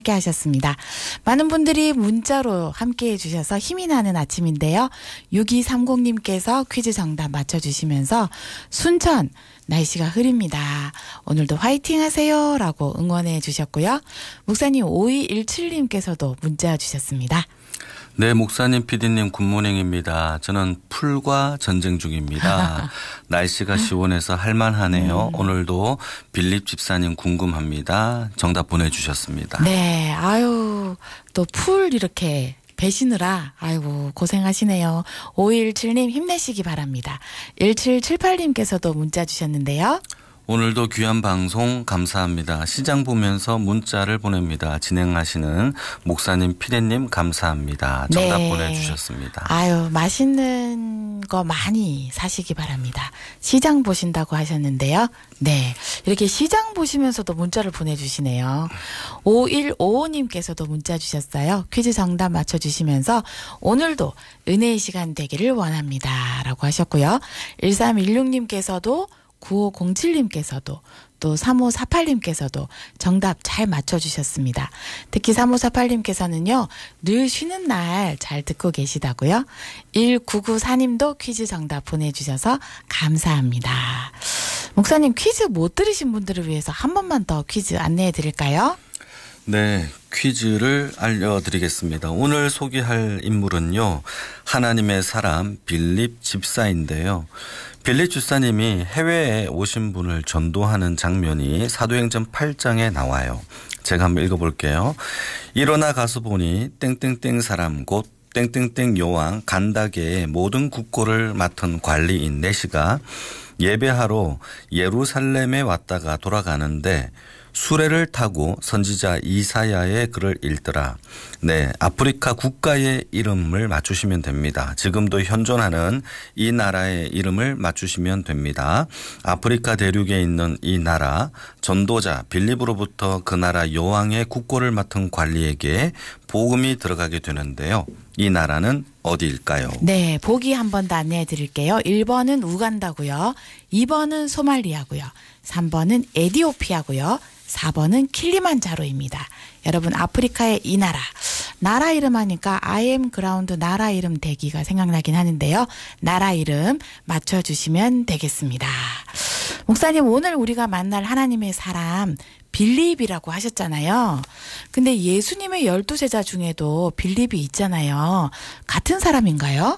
함께 하셨습니다. 많은 분들이 문자로 함께 해주셔서 힘이 나는 아침인데요. 6230님께서 퀴즈 정답 맞춰주시면서 순천 날씨가 흐립니다. 오늘도 화이팅 하세요 라고 응원해 주셨고요. 목사님 5217님께서도 문자 주셨습니다. 네, 목사님, PD님 굿모닝입니다. 저는 풀과 전쟁 중입니다. 날씨가 시원해서 할만하네요. 오늘도 빌립 집사님 궁금합니다. 정답 보내주셨습니다. 네, 아유 또 풀 이렇게 배시느라 아이고 고생하시네요. 5217님 힘내시기 바랍니다. 1778님께서도 문자 주셨는데요. 오늘도 귀한 방송 감사합니다. 시장 보면서 문자를 보냅니다. 진행하시는 목사님, 피디님 감사합니다. 정답 네. 보내주셨습니다. 아유 맛있는 거 많이 사시기 바랍니다. 시장 보신다고 하셨는데요. 네, 이렇게 시장 보시면서도 문자를 보내주시네요. 5155님께서도 문자 주셨어요. 퀴즈 정답 맞춰주시면서 오늘도 은혜의 시간 되기를 원합니다 라고 하셨고요. 1316님께서도 9507님께서도 또 3548님께서도 정답 잘 맞춰주셨습니다. 특히 3548님께서는요. 늘 쉬는 날 잘 듣고 계시다고요. 1994님도 퀴즈 정답 보내주셔서 감사합니다. 목사님 퀴즈 못 들으신 분들을 위해서 한 번만 더 퀴즈 안내해 드릴까요? 네, 퀴즈를 알려드리겠습니다. 오늘 소개할 인물은요. 하나님의 사람 빌립 집사인데요. 빌립 집사님이 해외에 오신 분을 전도하는 장면이 사도행전 8장에 나와요. 제가 한번 읽어볼게요. 일어나 가서 보니 땡땡땡 사람 곧 땡땡땡 요왕 간다게의 모든 국고를 맡은 관리인 내시가 예배하러 예루살렘에 왔다가 돌아가는데 수레를 타고 선지자 이사야의 글을 읽더라. 네, 아프리카 국가의 이름을 맞추시면 됩니다. 지금도 현존하는 이 나라의 이름을 맞추시면 됩니다. 아프리카 대륙에 있는 이 나라, 전도자 빌립으로부터 그 나라 여왕의 국고를 맡은 관리에게 복음이 들어가게 되는데요. 이 나라는 어디일까요? 네, 보기 한 번 더 안내해 드릴게요. 1번은 우간다고요. 2번은 소말리아고요. 3번은 에디오피아고요. 4번은 킬리만자로입니다. 여러분 아프리카의 이 나라 이름 하니까 I am 그라운드 나라 이름 대기가 생각나긴 하는데요. 나라 이름 맞춰주시면 되겠습니다. 목사님 오늘 우리가 만날 하나님의 사람 빌립이라고 하셨잖아요. 근데 예수님의 12제자 중에도 빌립이 있잖아요. 같은 사람인가요?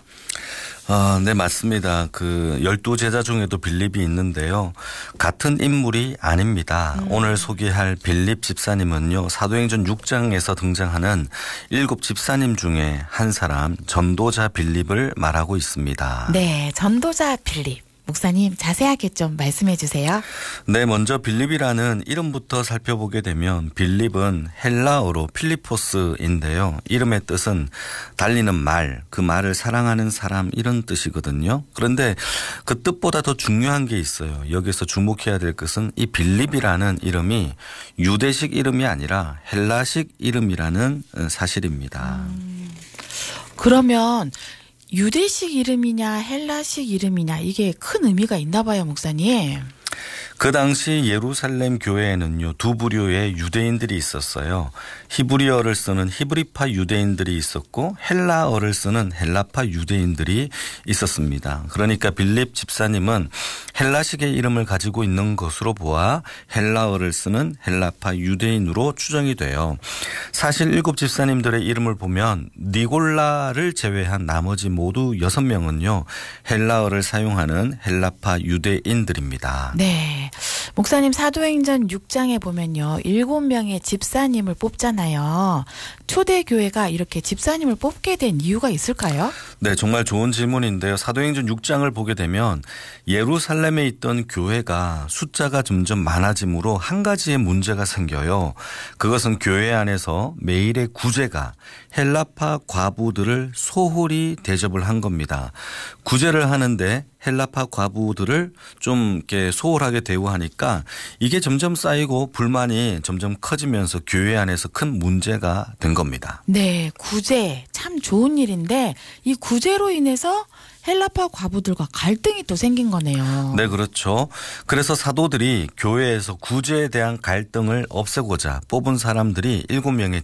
네, 맞습니다. 그 12제자 중에도 빌립이 있는데요. 같은 인물이 아닙니다. 오늘 소개할 빌립 집사님은요. 사도행전 6장에서 등장하는 7 집사님 중에 한 사람 전도자 빌립을 말하고 있습니다. 네, 전도자 빌립. 목사님 자세하게 좀 말씀해 주세요. 네, 먼저 빌립이라는 이름부터 살펴보게 되면 빌립은 헬라어로 필리포스인데요. 이름의 뜻은 달리는 말, 그 말을 사랑하는 사람 이런 뜻이거든요. 그런데 그 뜻보다 더 중요한 게 있어요. 여기서 주목해야 될 것은 이 빌립이라는 이름이 유대식 이름이 아니라 헬라식 이름이라는 사실입니다. 그러면 유대식 이름이냐 헬라식 이름이냐 이게 큰 의미가 있나 봐요, 목사님. 그 당시 예루살렘 교회에는요, 두 부류의 유대인들이 있었어요. 히브리어를 쓰는 히브리파 유대인들이 있었고 헬라어를 쓰는 헬라파 유대인들이 있었습니다. 그러니까 빌립 집사님은 헬라식의 이름을 가지고 있는 것으로 보아 헬라어를 쓰는 헬라파 유대인으로 추정이 돼요. 사실 7 집사님들의 이름을 보면 니골라를 제외한 나머지 모두 6명은요. 헬라어를 사용하는 헬라파 유대인들입니다. 네. 목사님 사도행전 6장에 보면요. 7명의 집사님을 뽑잖아요. 초대교회가 이렇게 집사님을 뽑게 된 이유가 있을까요? 네, 정말 좋은 질문인데요. 사도행전 6장을 보게 되면 예루살렘에 있던 교회가 숫자가 점점 많아지므로 한 가지의 문제가 생겨요. 그것은 교회 안에서 매일의 구제가 헬라파 과부들을 소홀히 대접을 한 겁니다. 구제를 하는데 헬라파 과부들을 좀 이렇게 소홀하게 대우하니까 이게 점점 쌓이고 불만이 점점 커지면서 교회 안에서 큰 문제가 된 겁니다. 네, 구제 참 좋은 일인데 이 구제로 인해서 헬라파 과부들과 갈등이 또 생긴 거네요. 네, 그렇죠. 그래서 사도들이 교회에서 구제에 대한 갈등을 없애고자 뽑은 사람들이 7명의